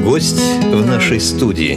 Гость в нашей студии.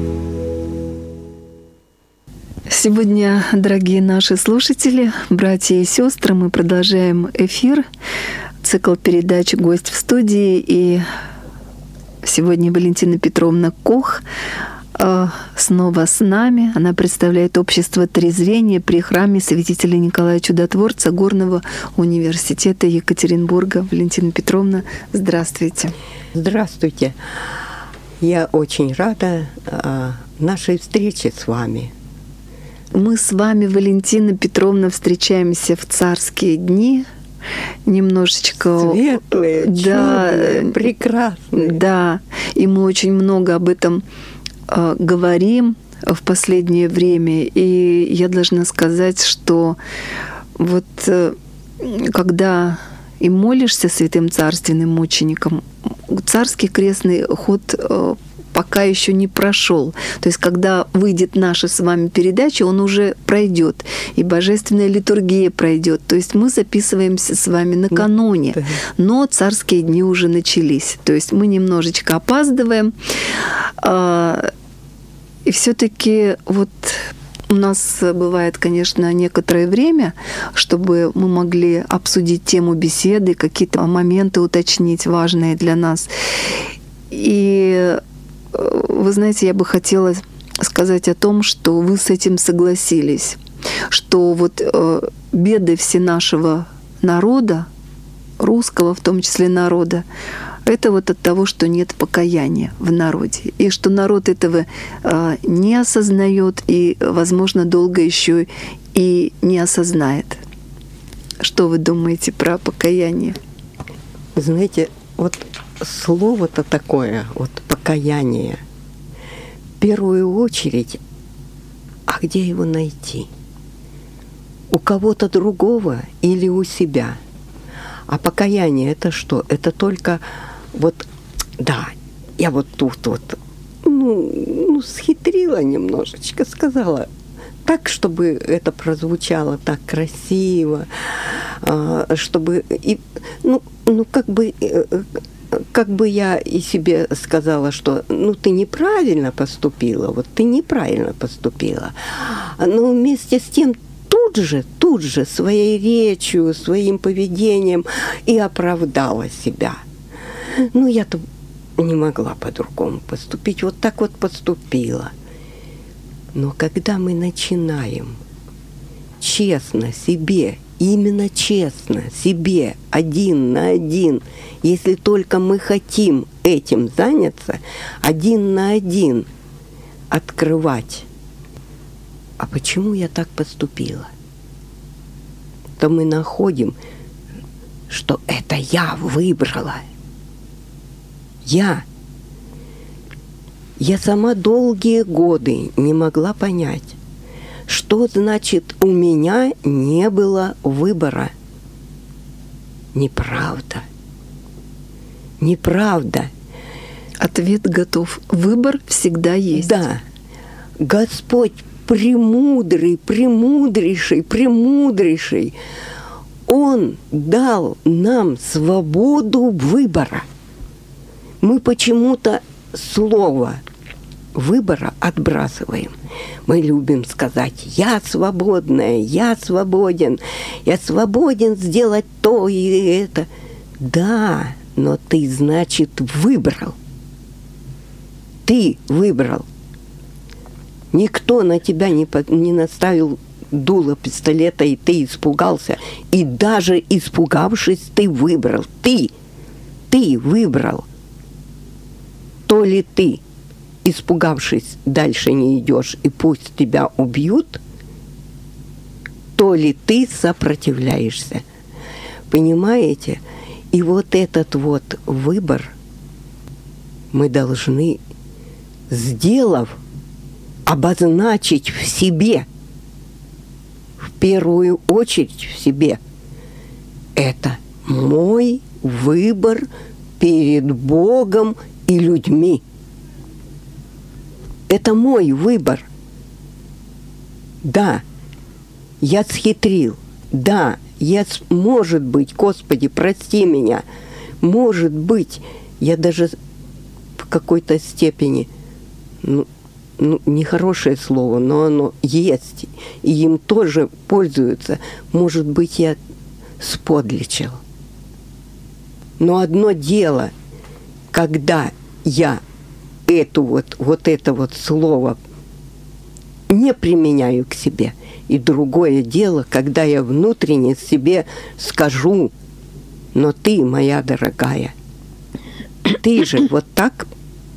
Сегодня, дорогие наши слушатели, братья и сестры, мы продолжаем эфир, цикл передач «Гость в студии». И сегодня Валентина Петровна Кох снова с нами. Она представляет общество трезвения при храме святителя Николая Чудотворца Горного университета Екатеринбурга. Валентина Петровна, здравствуйте. Здравствуйте. Я очень рада нашей встрече с вами. Мы с вами, Валентина Петровна, встречаемся в царские дни. Немножечко светлые, да, чудные, прекрасные. Да, и мы очень много об этом говорим в последнее время. И я должна сказать, что вот когда и молишься святым царственным мученикам, царский крестный ход пока еще не прошел. То есть, когда выйдет наша с вами передача, он уже пройдет, и божественная литургия пройдет. То есть мы записываемся с вами накануне, но царские дни уже начались. То есть мы немножечко опаздываем. И все-таки вот у нас бывает, конечно, некоторое время, чтобы мы могли обсудить тему беседы, какие-то моменты уточнить важные для нас. И вы знаете, я бы хотела сказать о том, что вы с этим согласились, что вот беды все нашего народа, русского в том числе народа, это вот от того, что нет покаяния в народе, и что народ этого не осознает и, возможно, долго еще и не осознает. Что вы думаете про покаяние? Знаете, вот слово-то такое, вот покаяние. В первую очередь, а где его найти? У кого-то другого или у себя? А покаяние это что? Это только вот, да, я вот тут вот, схитрила немножечко, сказала так, чтобы это прозвучало так красиво, чтобы и, как бы я и себе сказала, что ты неправильно поступила, вот ты неправильно поступила. Но вместе с тем тут же своей речью, своим поведением и оправдала себя. Я-то не могла по-другому поступить, вот так вот поступила. Но когда мы начинаем честно себе, именно честно себе, один на один, если только мы хотим этим заняться, один на один открывать, а почему я так поступила, то мы находим, что это я выбрала. Я сама долгие годы не могла понять, что значит у меня не было выбора. Неправда. Ответ готов. Выбор всегда есть. Да. Господь премудрейший. Он дал нам свободу выбора. Мы почему-то слово выбора отбрасываем. Мы любим сказать: я свободная, я свободен сделать то и это. Да, но ты, значит, выбрал. Ты выбрал. Никто на тебя не наставил дуло пистолета, и ты испугался. И даже испугавшись, ты выбрал. Ты выбрал. То ли ты, испугавшись, дальше не идешь, и пусть тебя убьют, то ли ты сопротивляешься. Понимаете? И вот этот вот выбор мы должны, сделав, обозначить в себе, в первую очередь в себе. Это мой выбор перед Богом и людьми. Это мой выбор. Да, я схитрил. Да, может быть, Господи, прости меня. Может быть, я даже в какой-то степени, нехорошее слово, но оно есть, и им тоже пользуются. Может быть, я сподличил. Но одно дело, когда я это вот слово не применяю к себе, и другое дело, когда я внутренне себе скажу: но ты, моя дорогая, ты же вот так.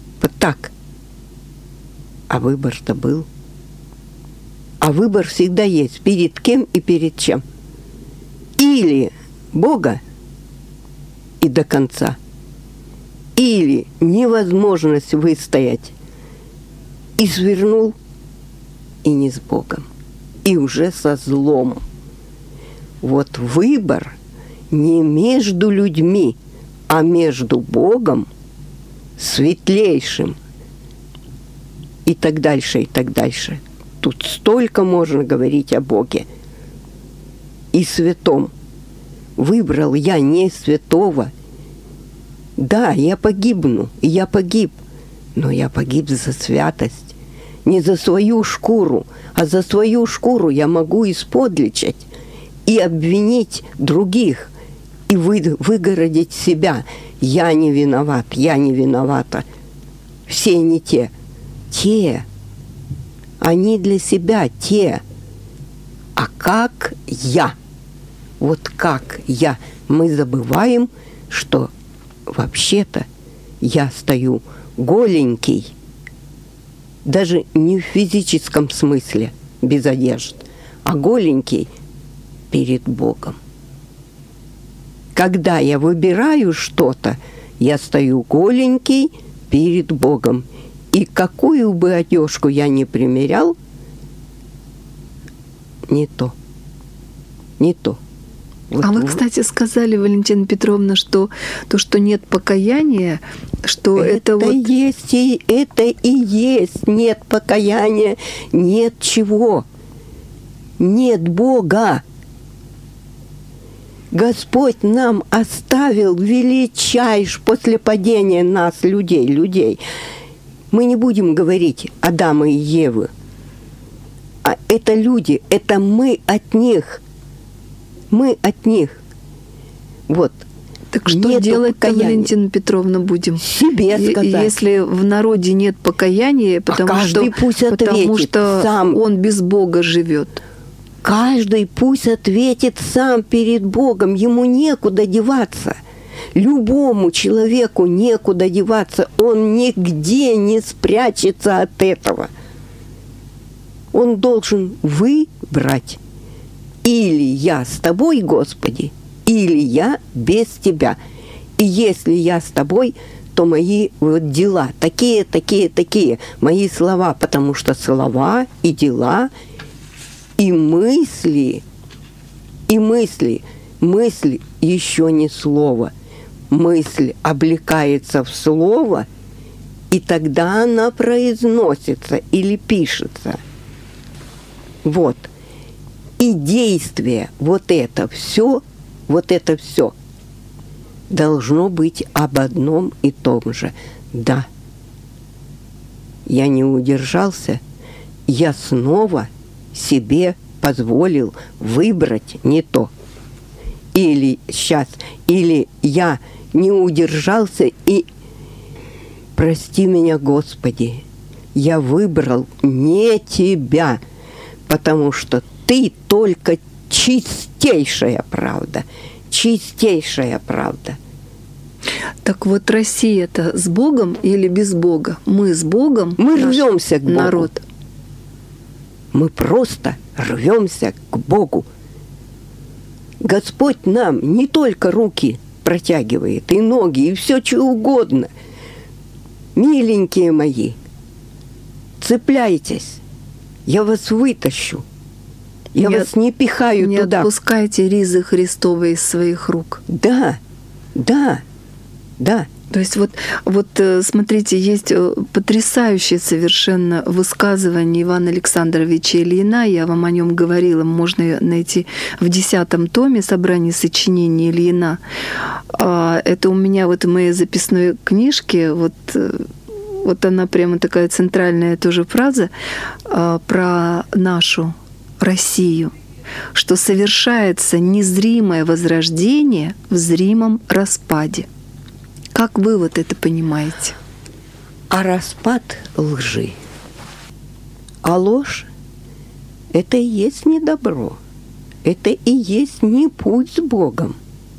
А выбор-то был. А выбор всегда есть. Перед кем и перед чем. Или Бога и до конца. Или невозможность выстоять. И свернул, и не с Богом. И уже со злом. Вот выбор не между людьми, а между Богом, светлейшим, и так дальше, и так дальше. Тут столько можно говорить о Боге и святом. Выбрал я не святого. Да, я погибну, и я погиб, но я погиб за святость. Не за свою шкуру, а за свою шкуру я могу исподличать и обвинить других, и выгородить себя. Я не виноват, я не виновата. Все не те. Те. Они для себя те. А как я? Вот как я? Мы забываем, что вообще-то я стою голенький. Даже не в физическом смысле, без одежд, а голенький перед Богом. Когда я выбираю что-то, я стою голенький перед Богом. И какую бы одежку я ни примерял, не то. Не то. Вот вы, кстати, сказали, Валентина Петровна, что то, что нет покаяния, что это вот... есть, это и есть. Нет покаяния, нет чего. Нет Бога. Господь нам оставил величайший после падения нас, людей. Мы не будем говорить Адама и Евы. А это люди, это мы от них. Мы от них. Вот. Так что делать-то, Валентина Петровна, будем? Себе сказать. Если в народе нет покаяния, потому что сам. Он без Бога живет. Каждый пусть ответит сам перед Богом. Ему некуда деваться. Любому человеку некуда деваться. Он нигде не спрячется от этого. Он должен выбрать. Или я с тобой, Господи, или я без тебя. И если я с тобой, то мои вот дела такие. Мои слова, потому что слова и дела, и мысли еще не слово. Мысль облекается в слово, и тогда она произносится или пишется. Вот. И действие, вот это все должно быть об одном и том же. Да, я не удержался, я снова себе позволил выбрать не то. Или я не удержался и прости меня, Господи, я выбрал не тебя, потому что ты только чистейшая правда. Чистейшая правда. Так вот, Россия-то с Богом или без Бога? Мы с Богом, мы рвемся к Богу. Народ. Мы просто рвемся к Богу. Господь нам не только руки протягивает, и ноги, и все, что угодно. Миленькие мои, цепляйтесь, я вас вытащу. Я вас не пихаю не туда. Не отпускайте ризы Христовой из своих рук. Да. То есть вот смотрите, есть потрясающее совершенно высказывание Ивана Александровича Ильина. Я вам о нем говорила, можно найти в 10-м томе собрания сочинений Ильина. Это у меня вот в моей записной книжке вот вот она прямо такая центральная тоже фраза про нашу Россию, что совершается незримое возрождение в зримом распаде. Как вы вот это понимаете? А распад лжи. А ложь – это и есть не добро. Это и есть не путь с Богом.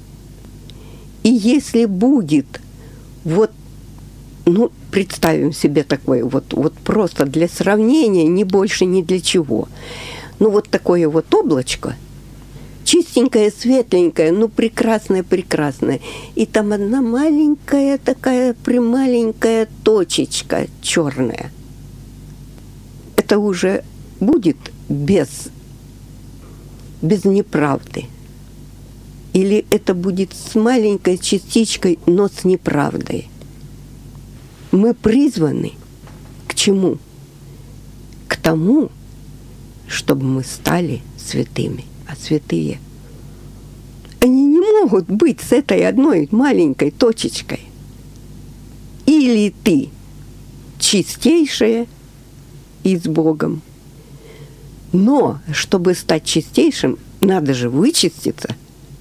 И если будет вот, ну, представим себе такое, вот просто для сравнения, ни больше, ни для чего. Ну, вот такое вот облачко, чистенькое, светленькое, ну, прекрасное. И там одна маленькая такая прималенькая точечка черная. Это уже будет без неправды. Или это будет с маленькой частичкой, но с неправдой. Мы призваны к чему? К тому, чтобы мы стали святыми. А святые, они не могут быть с этой одной маленькой точечкой. Или ты чистейшая и с Богом. Но, чтобы стать чистейшим, надо же вычиститься.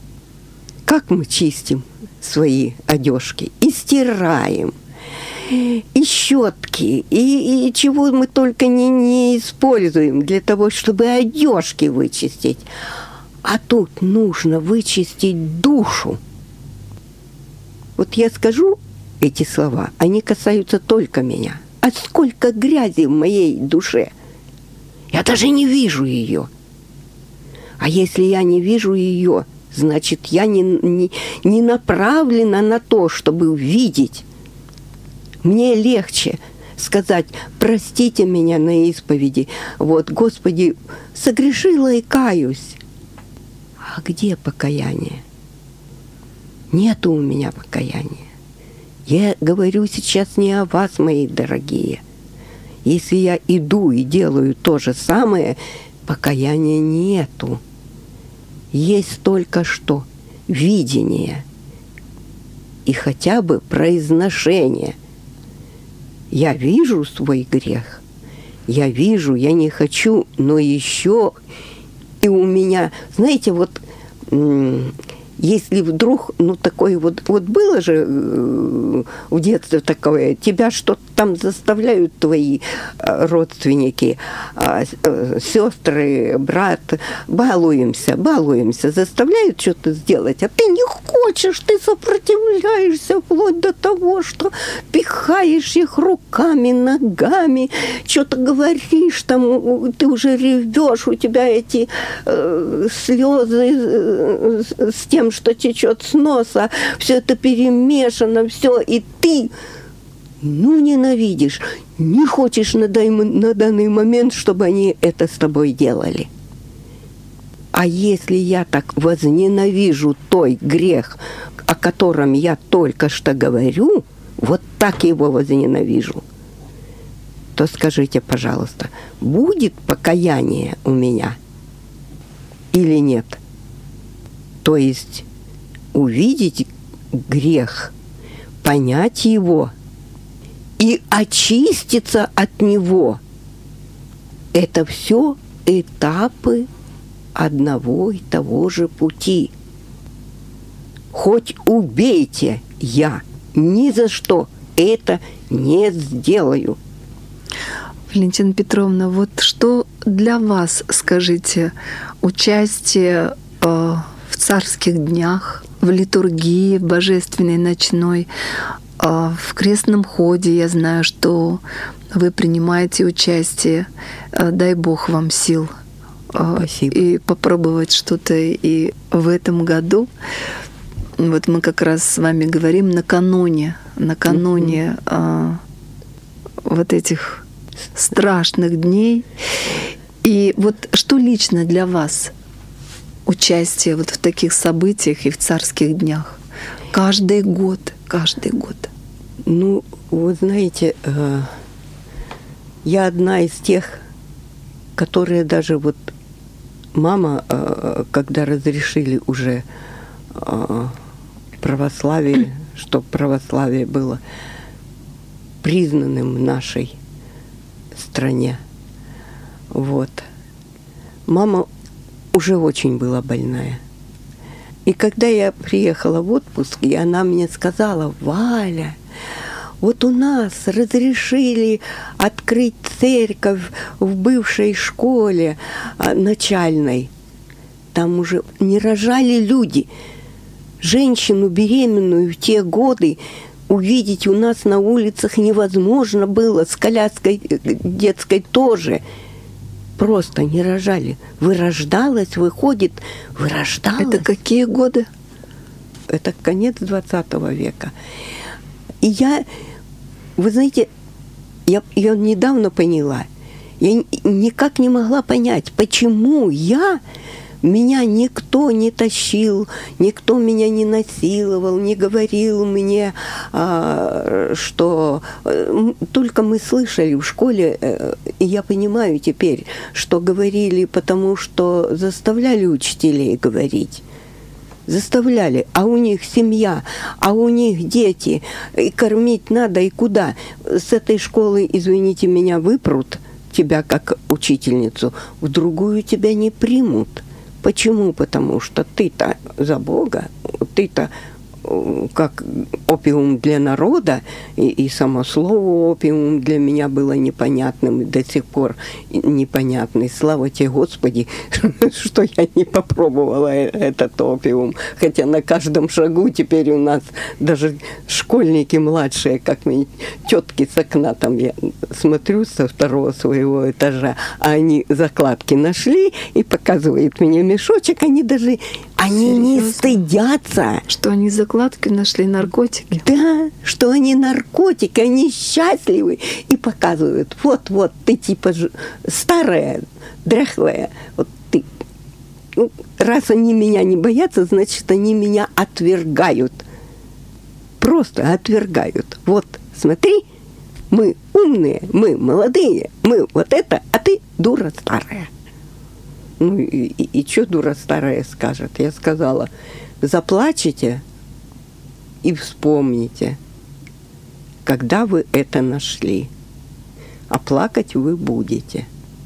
Как мы чистим свои одежки? И стираем, и щетки, и чего мы только не используем для того, чтобы одежки вычистить. А тут нужно вычистить душу. Вот я скажу эти слова, они касаются только меня. А сколько грязи в моей душе! Я даже не вижу ее. А если я не вижу ее, значит, я не направлена на то, чтобы видеть. Мне легче сказать: простите меня на исповеди. Вот, Господи, согрешила и каюсь. А где покаяние? Нету у меня покаяния. Я говорю сейчас не о вас, мои дорогие. Если я иду и делаю то же самое, покаяния нету. Есть только что видение и хотя бы произношение. Я вижу свой грех, я вижу, я не хочу, но еще и у меня, знаете, вот если вдруг, ну, такое вот было же в детстве такое, тебя что-то там заставляют твои родственники, сестры, брат, балуемся, заставляют что-то сделать, а ты не хочешь, ты сопротивляешься вплоть до того, что пихаешь их руками, ногами, что-то говоришь, там, ты уже ревешь, у тебя эти слезы с тем, что течет с носа, все это перемешано, все, и ты, ну, ненавидишь, не хочешь на данный момент, чтобы они это с тобой делали. А если я так возненавижу той грех, о котором я только что говорю, вот так его возненавижу, то скажите, пожалуйста, будет покаяние у меня или нет? То есть увидеть грех, понять его и очиститься от него. Это все этапы одного и того же пути. Хоть убейте, я ни за что это не сделаю. Валентина Петровна, вот что для вас, скажите, участие в царских днях, в литургии, в божественной ночной, в крестном ходе, я знаю, что вы принимаете участие. Дай Бог вам сил. Спасибо. И попробовать что-то и в этом году. Вот мы как раз с вами говорим накануне вот этих страшных дней. И вот что лично для вас участие вот в таких событиях и в царских днях? Каждый год. Ну, вы знаете, я одна из тех, которые даже вот мама, когда разрешили уже православие, чтобы православие было, признанным в нашей стране. Вот. Мама уже очень была больная. И когда я приехала в отпуск, и она мне сказала: Валя, вот у нас разрешили открыть церковь в бывшей школе начальной. Там уже не рожали люди. Женщину беременную в те годы увидеть у нас на улицах невозможно было, с коляской детской тоже. Просто не рожали. Вырождалась, выходит, вырождалась. Это какие годы? Это конец 20 века. И вы знаете, я недавно поняла. Я никак не могла понять, почему меня никто не тащил, никто меня не насиловал, не говорил мне, что... Только мы слышали в школе, и я понимаю теперь, что говорили, потому что заставляли учителей говорить. Заставляли, а у них семья, а у них дети, и кормить надо, и куда? С этой школы, извините меня, выпрут тебя как учительницу, в другую тебя не примут. Почему? Потому что ты-то за Бога, ты-то как опиум для народа, и само слово опиум для меня было непонятным, и до сих пор непонятный. Слава тебе, Господи, что я не попробовала этот опиум. Хотя на каждом шагу теперь у нас даже школьники младшие, как мне тетки с окна, там я смотрю со второго своего этажа, а они закладки нашли и показывают мне мешочек, они не стыдятся. Что они закладки нашли, наркотики? Да, что они наркотики, они счастливы. И показывают, вот, ты типа старая, дряхлая, вот ты. Ну, раз они меня не боятся, значит, они меня отвергают. Просто отвергают. Вот, смотри, мы умные, мы молодые, мы вот это, а ты дура старая. Ну и что дура старая скажет? Я сказала: заплачете и вспомните, когда вы это нашли, а плакать вы будете.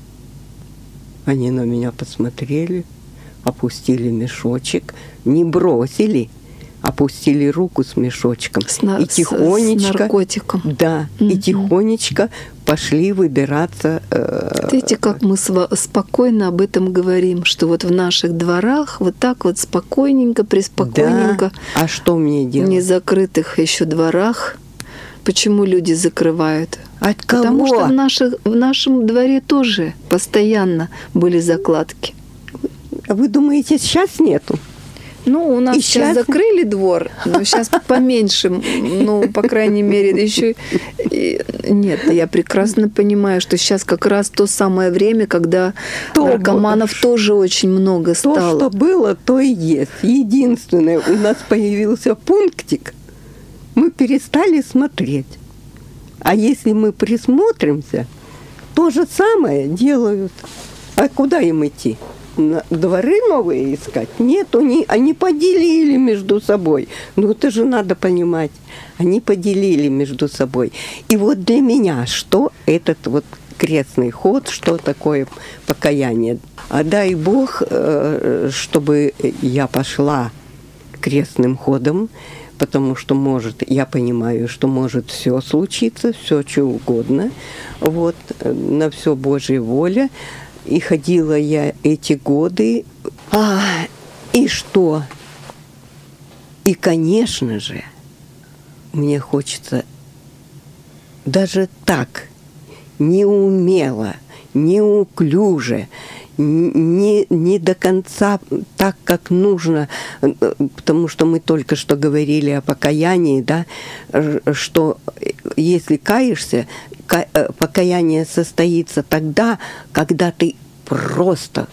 Они на меня посмотрели, опустили мешочек, не бросили, опустили руку с мешочком и тихонечко, с наркотиком. Да, и тихонечко пошли выбираться. Видите, как мы спокойно об этом говорим, что вот в наших дворах вот так вот спокойненько, преспокойненько. Да. А что мне делать? В незакрытых еще дворах. Почему люди закрывают? От кого? Потому что в нашем дворе тоже постоянно были закладки. Вы думаете, сейчас нету? Ну, у нас сейчас закрыли двор, но сейчас поменьше, ну, по крайней мере, еще... Нет, я прекрасно понимаю, что сейчас как раз то самое время, когда наркоманов тоже очень много стало. То, что было, то и есть. Единственное, у нас появился пунктик, мы перестали смотреть. А если мы присмотримся, то же самое делают. А куда им идти? Дворы новые искать? Нет, они поделили между собой. Ну, это же надо понимать. Они поделили между собой. И вот для меня, что этот вот крестный ход, что такое покаяние? А дай Бог, чтобы я пошла крестным ходом, потому что я понимаю, что может все случиться, все что угодно. Вот, на все Божья воля. И ходила я эти годы. И что? И, конечно же, мне хочется даже так, неумело, неуклюже, не до конца так, как нужно, потому что мы только что говорили о покаянии, да, что если каешься, покаяние состоится тогда, когда ты просто,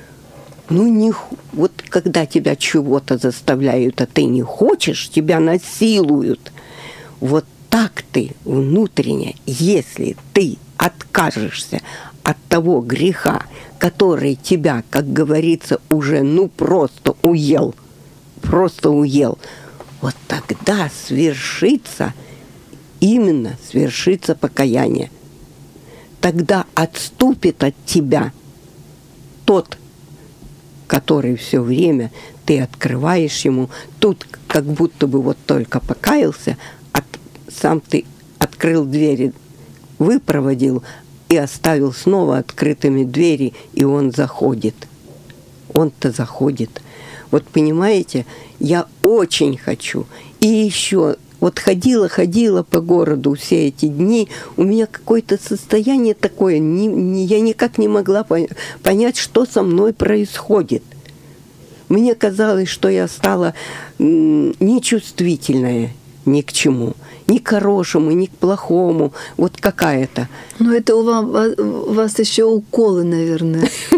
вот когда тебя чего-то заставляют, а ты не хочешь, тебя насилуют. Вот так ты внутренне, если ты откажешься от того греха, который тебя, как говорится, уже просто уел, вот тогда свершится именно свершится покаяние. Тогда отступит от тебя тот, который все время ты открываешь ему. Тут как будто бы вот только покаялся, сам ты открыл двери, выпроводил и оставил снова открытыми двери, и он заходит. Он-то заходит. Вот понимаете, я очень хочу. И еще вот ходила по городу все эти дни, у меня какое-то состояние такое, я никак не могла понять, что со мной происходит. Мне казалось, что я стала нечувствительная ни к чему, ни к хорошему, ни к плохому, вот какая-то. Ну, это у вас еще уколы, наверное.